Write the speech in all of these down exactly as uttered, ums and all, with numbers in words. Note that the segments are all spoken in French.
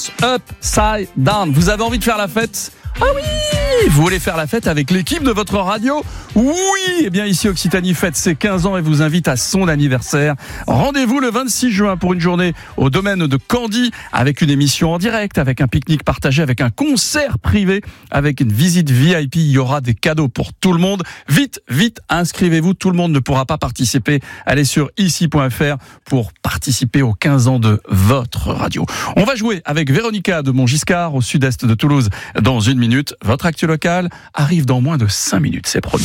Upside Down. Vous avez envie de faire la fête ? Ah oui! Vous voulez faire la fête avec l'équipe de votre radio? Oui! Eh bien, ici, Occitanie fête ses quinze ans et vous invite à son anniversaire. Rendez-vous le vingt-six juin pour une journée au domaine de Candy avec une émission en direct, avec un pique-nique partagé, avec un concert privé, avec une visite V I P. Il y aura des cadeaux pour tout le monde. Vite, vite, inscrivez-vous. Tout le monde ne pourra pas participer. Allez sur ici point f r pour participer aux quinze ans de votre radio. On va jouer avec Véronica de Montgiscard au sud-est de Toulouse dans une minute. Votre actu locale arrive dans moins de cinq minutes, c'est promis.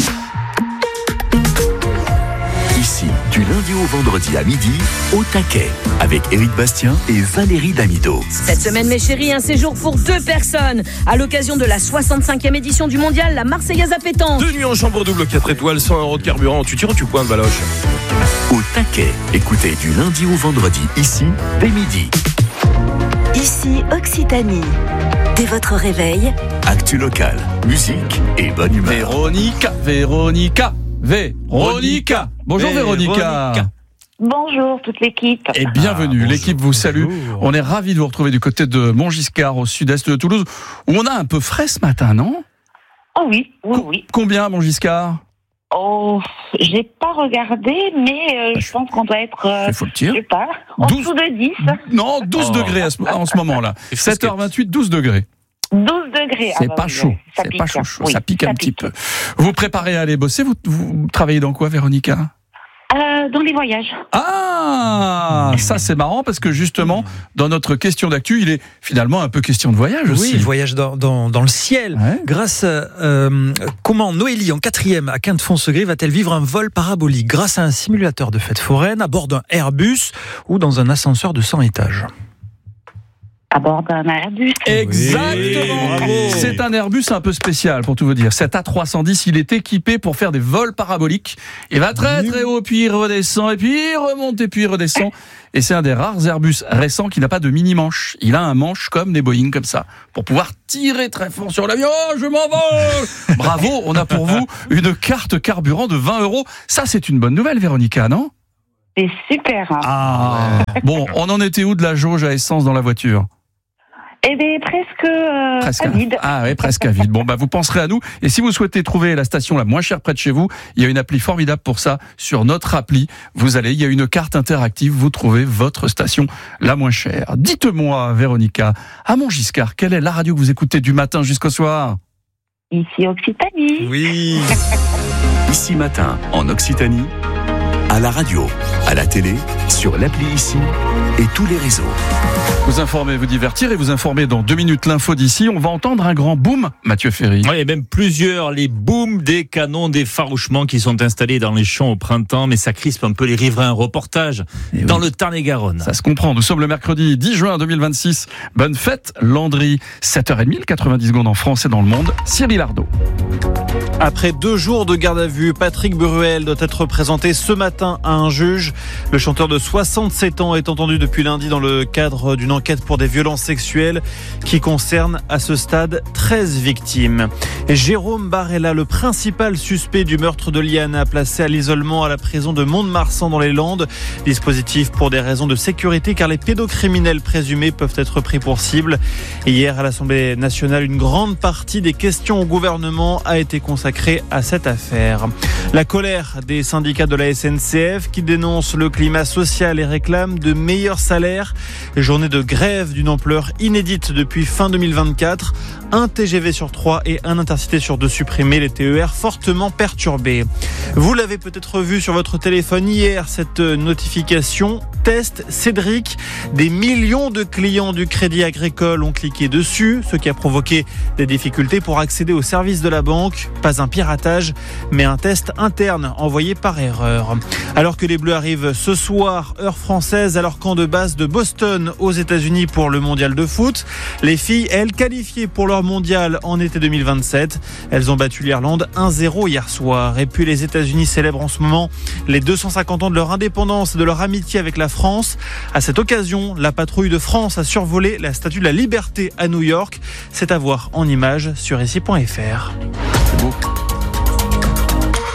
Ici, du lundi au vendredi à midi, au taquet, avec Éric Bastien et Valérie Damido. Cette semaine, mes chéris, un séjour pour deux personnes. À l'occasion de la soixante-cinquième édition du mondial, la Marseillaise à pétanque. Deux nuits en chambre double, quatre étoiles, cent euros de carburant. Tu tires ou tu pointes, Baloche? Au taquet, écoutez du lundi au vendredi, ici, dès midi. Ici, Occitanie. Dès votre réveil, actu locale, musique et bonne humeur. Véronica, Véronica, Véronica. Bonjour Véronica. Véronica. Bonjour toute l'équipe. Et bienvenue, ah, l'équipe vous salue. Bonjour. On est ravis de vous retrouver du côté de Montgiscard, au sud-est de Toulouse, où on a un peu frais ce matin, non? Oh oui, oui, oui. Combien Montgiscard? Oh, j'ai pas regardé, mais euh, je pense qu'on doit être, euh, faut le dire. je sais pas, en douze dessous de dix. Non, douze oh. degrés à ce, en ce moment-là. sept heures vingt-huit, douze degrés. douze degrés. C'est ah bah pas oui, chaud, ça c'est pique, pas chaud, chaud. Oui, ça pique ça un pique. petit peu. Vous préparez à aller bosser, vous, vous travaillez dans quoi, Véronica? euh, Dans les voyages. Ah, ça c'est marrant parce que justement, dans notre question d'actu, il est finalement un peu question de voyage aussi. Oui, voyage dans, dans, dans le ciel. Ouais. Grâce à euh, comment Noélie, en quatrième à Quinte-Fonsegré, va-t-elle vivre un vol parabolique grâce à un simulateur de fête foraine à bord d'un Airbus ou dans un ascenseur de cent étages? À bord d'un Airbus. Exactement. Oui, c'est un Airbus un peu spécial pour tout vous dire. Cet A trois cent dix, il est équipé pour faire des vols paraboliques. Il va très très haut, puis il redescend, et puis il remonte, et puis il redescend. Et c'est un des rares Airbus récents qui n'a pas de mini-manche. Il a un manche comme des Boeing, comme ça, pour pouvoir tirer très fort sur l'avion. Oh, je m'envole. Bravo, on a pour vous une carte carburant de vingt euros. Ça, c'est une bonne nouvelle, Véronica, non? C'est super. Hein. Ah. Bon, on en était où de la jauge à essence dans la voiture? Eh bien, presque, euh, presque à vide. Ah oui, presque à vide. Bon, bah, vous penserez à nous. Et si vous souhaitez trouver la station la moins chère près de chez vous, il y a une appli formidable pour ça. Sur notre appli, vous allez, il y a une carte interactive, vous trouvez votre station la moins chère. Dites-moi, Véronica, à Montgiscard, quelle est la radio que vous écoutez du matin jusqu'au soir? Ici, Occitanie. Oui. Ici matin, en Occitanie, à la radio, à la télé, sur l'appli Ici et tous les réseaux. Vous informer, vous divertir et vous informer dans deux minutes l'info d'ici. On va entendre un grand boom, Mathieu Ferry. Oui, et même plusieurs, les booms des canons d'effarouchement qui sont installés dans les champs au printemps, mais ça crispe un peu les riverains. Reportage et dans oui. le Tarn-et-Garonne. Ça se comprend, nous sommes le mercredi dix juin deux mille vingt-six. Bonne fête, Landry. sept heures trente, quatre-vingt-dix secondes en France et dans le monde. Cyril Ardo. Après deux jours de garde à vue, Patrick Bruel doit être présenté ce matin à un juge. Le chanteur de soixante-sept ans est entendu depuis lundi dans le cadre d'une enquête pour des violences sexuelles qui concerne à ce stade treize victimes. Et Jérôme Barella, le principal suspect du meurtre de Liana, placé à l'isolement à la prison de Mont-de-Marsan dans les Landes. Dispositif pour des raisons de sécurité car les pédocriminels présumés peuvent être pris pour cible. Et hier à l'Assemblée nationale, une grande partie des questions au gouvernement a été consacrée à cette affaire. La colère des syndicats de la S N C F qui dénoncent le climat social et réclament de meilleurs salaires. Journée de grève d'une ampleur inédite depuis fin deux mille vingt-quatre. Un T G V sur trois et un Intercité sur deux supprimés, les T E R fortement perturbés. Vous l'avez peut-être vu sur votre téléphone hier, cette notification test Cédric. Des millions de clients du Crédit Agricole ont cliqué dessus, ce qui a provoqué des difficultés pour accéder au service de la banque. Pas un piratage, mais un test interne envoyé par erreur. Alors que les Bleus arrivent ce soir, heure française, à leur camp de base de Boston aux États-Unis pour le mondial de foot. Les filles, elles, qualifiées pour leur mondial en été deux mille vingt-sept. Elles ont battu l'Irlande un zéro hier soir. Et puis les États-Unis célèbrent en ce moment les deux cent cinquante ans de leur indépendance et de leur amitié avec la France. À cette occasion, la patrouille de France a survolé la Statue de la Liberté à New York. C'est à voir en images sur ici point f r. C'est beau.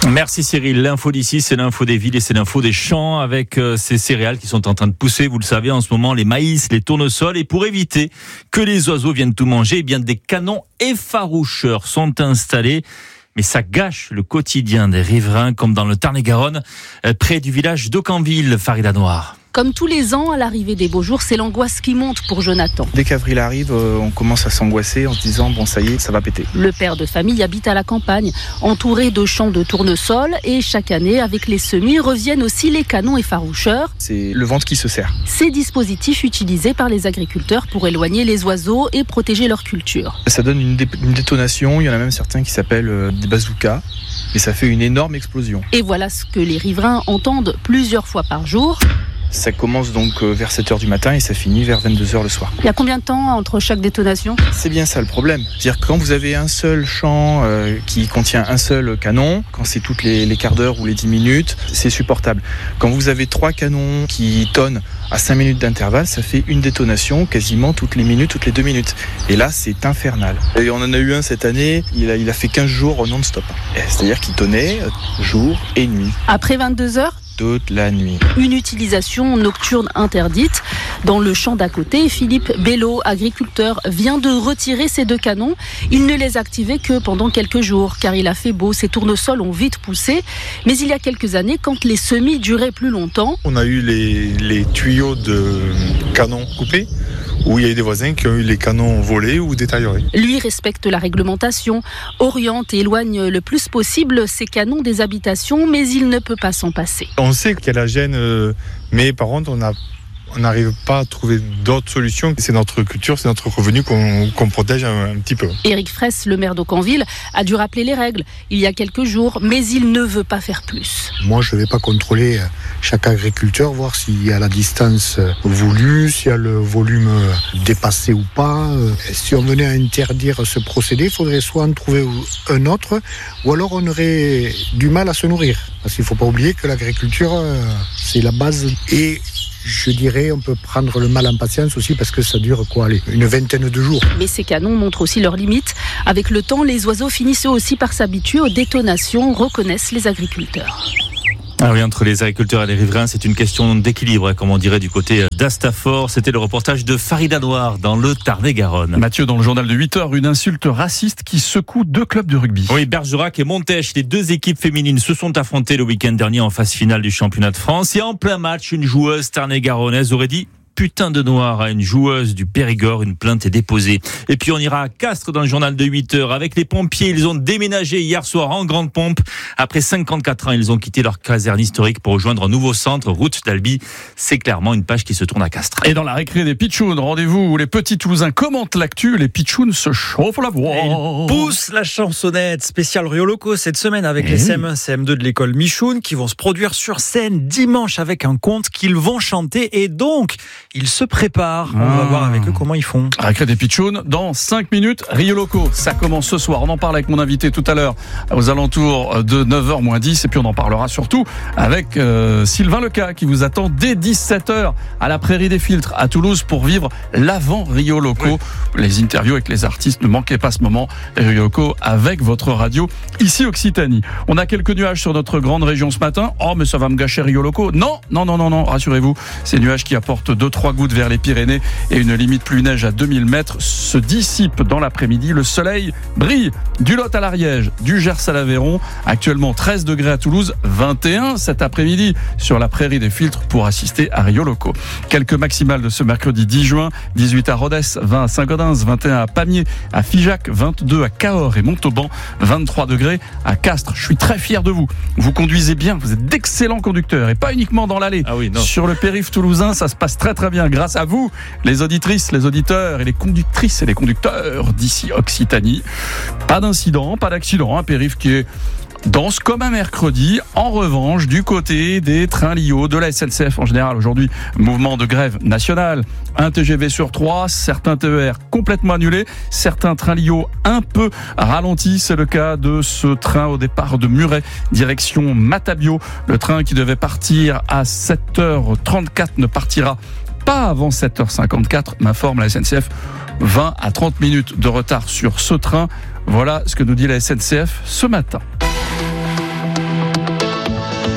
Merci Cyril. L'info d'ici, c'est l'info des villes et c'est l'info des champs avec euh, ces céréales qui sont en train de pousser. Vous le savez, en ce moment, les maïs, les tournesols. Et pour éviter que les oiseaux viennent tout manger, eh bien, des canons effaroucheurs sont installés. Mais ça gâche le quotidien des riverains, comme dans le Tarn-et-Garonne, euh, près du village d'Aucanville, Farida Noir. Comme tous les ans, à l'arrivée des beaux jours, c'est l'angoisse qui monte pour Jonathan. Dès qu'avril arrive, on commence à s'angoisser en se disant bon ça y est, ça va péter. Le père de famille habite à la campagne, entouré de champs de tournesol et chaque année, avec les semis, reviennent aussi les canons effaroucheurs. C'est le ventre qui se serre. Ces dispositifs utilisés par les agriculteurs pour éloigner les oiseaux et protéger leur culture. Ça donne une, dé- une détonation, il y en a même certains qui s'appellent euh, des bazookas. Et ça fait une énorme explosion. Et voilà ce que les riverains entendent plusieurs fois par jour. Ça commence donc vers sept heures du matin et ça finit vers vingt-deux heures le soir. Il y a combien de temps entre chaque détonation ? C'est bien ça le problème. C'est-à-dire que quand vous avez un seul champ euh, qui contient un seul canon, quand c'est toutes les, les quarts d'heure ou les dix minutes, c'est supportable. Quand vous avez trois canons qui tonnent à cinq minutes d'intervalle, ça fait une détonation quasiment toutes les minutes, toutes les deux minutes. Et là, c'est infernal. Et on en a eu un cette année, il a, il a fait quinze jours non-stop. C'est-à-dire qu'il tonnait jour et nuit. Après vingt-deux heures ? Toute la nuit. Une utilisation nocturne interdite. Dans le champ d'à côté, Philippe Bello, agriculteur, vient de retirer ces deux canons. Il ne les activait que pendant quelques jours, car il a fait beau. Ces tournesols ont vite poussé. Mais il y a quelques années, quand les semis duraient plus longtemps... On a eu les, les tuyaux de canons coupés, où il y a eu des voisins qui ont eu les canons volés ou détériorés. Lui respecte la réglementation, oriente et éloigne le plus possible ces canons des habitations, mais il ne peut pas s'en passer. On sait qu'il y a la gêne, mais par contre, on a on n'arrive pas à trouver d'autres solutions. C'est notre culture, c'est notre revenu qu'on, qu'on protège un, un petit peu. Éric Fraisse, le maire d'Aucanville, a dû rappeler les règles il y a quelques jours, mais il ne veut pas faire plus. Moi, je ne vais pas contrôler chaque agriculteur, voir s'il y a la distance voulue, s'il y a le volume dépassé ou pas. Si on venait à interdire ce procédé, il faudrait soit en trouver un autre, ou alors on aurait du mal à se nourrir. Parce qu'il ne faut pas oublier que l'agriculture, c'est la base. Et je dirais, on peut prendre le mal en patience aussi parce que ça dure quoi, allez, une vingtaine de jours. Mais ces canons montrent aussi leurs limites. Avec le temps, les oiseaux finissent eux aussi par s'habituer aux détonations, reconnaissent les agriculteurs. Ah oui, entre les agriculteurs et les riverains, c'est une question d'équilibre, comme on dirait du côté d'Astafort. C'était le reportage de Farida Noir dans le Tarn-et-Garonne. Mathieu, dans le journal de huit heures, une insulte raciste qui secoue deux clubs de rugby. Oui, Bergerac et Montèche, les deux équipes féminines se sont affrontées le week-end dernier en phase finale du championnat de France. Et en plein match, une joueuse tarn-et-garonnaise aurait dit putain de noir à une joueuse du Périgord. Une plainte est déposée. Et puis on ira à Castres dans le journal de huit heures avec les pompiers. Ils ont déménagé hier soir en grande pompe. Après cinquante-quatre ans, ils ont quitté leur caserne historique pour rejoindre un nouveau centre, route d'Albi. C'est clairement une page qui se tourne à Castres. Et dans la récré des Pitchouns, rendez-vous où les petits Toulousains commentent l'actu. Les Pitchouns se chauffent la voix. Ils poussent la chansonnette spéciale Rio Loco cette semaine avec et les C M un, C M deux de l'école Michoun qui vont se produire sur scène dimanche avec un conte qu'ils vont chanter et donc ils se préparent. On ah. va voir avec eux comment ils font. Récré des Pitchouns dans cinq minutes. Rio Loco, ça commence ce soir. On en parle avec mon invité tout à l'heure aux alentours de neuf heures moins dix et puis on en parlera surtout avec euh, Sylvain Leca qui vous attend dès dix-sept heures à la Prairie des Filtres à Toulouse pour vivre l'avant Rio Loco. Oui. Les interviews avec les artistes, ne manquez pas ce moment. Rio Loco avec votre radio ici Occitanie. On a quelques nuages sur notre grande région ce matin. Oh mais ça va me gâcher Rio Loco. Non, non, non, non, non, rassurez-vous. Ces nuages qui apportent deux trois gouttes vers les Pyrénées et une limite pluie neige à deux mille mètres se dissipent dans l'après-midi. Le soleil brille du Lot à l'Ariège, du Gers à l'Aveyron. Actuellement treize degrés à Toulouse, vingt et un cet après-midi sur la Prairie des Filtres pour assister à Rio Loco. Quelques maximales de ce mercredi dix juin, dix-huit à Rodez, vingt à Saint-Gaudens, vingt et un à Pamiers, à Figeac, vingt-deux à Cahors et Montauban, vingt-trois degrés à Castres. Je suis très fier de vous. Vous conduisez bien, vous êtes d'excellents conducteurs et pas uniquement dans l'allée. Ah oui, non. Sur le périph' toulousain, ça se passe très très bien grâce à vous, les auditrices, les auditeurs et les conductrices et les conducteurs d'ici Occitanie. Pas d'incident, pas d'accident, un périph' qui est dense comme un mercredi. En revanche, du côté des trains L I O, de la S N C F en général, aujourd'hui, mouvement de grève nationale. Un T G V sur trois, certains T E R complètement annulés, certains trains L I O un peu ralentis. C'est le cas de ce train au départ de Muret, direction Matabio. Le train qui devait partir à sept heures trente-quatre ne partira pas avant sept heures cinquante-quatre, m'informe la S N C F. vingt à trente minutes de retard sur ce train. Voilà ce que nous dit la S N C F ce matin.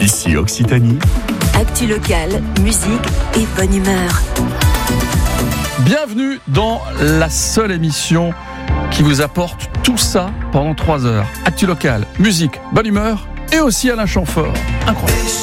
Ici Occitanie. Actu locale, musique et bonne humeur. Bienvenue dans la seule émission qui vous apporte tout ça pendant trois heures. Actu locale, musique, bonne humeur et aussi Alain Chamfort. Incroyable.